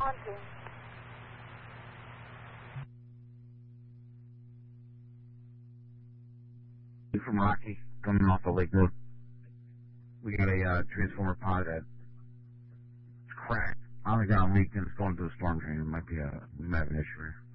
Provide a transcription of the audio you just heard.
Haunting. From Rocky, coming off the Lake Road. We got a transformer pod that's cracked. On the ground leak and it's going to the storm drain. We might have an issue here.